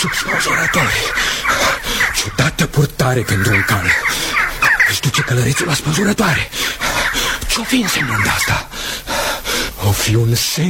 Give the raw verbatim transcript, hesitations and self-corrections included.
Sub spânzurători. Ciudată purtare pentru un cal. Își duce călărețul la spânzurătoare. Ce-o fi însemnând asta? O fi un semn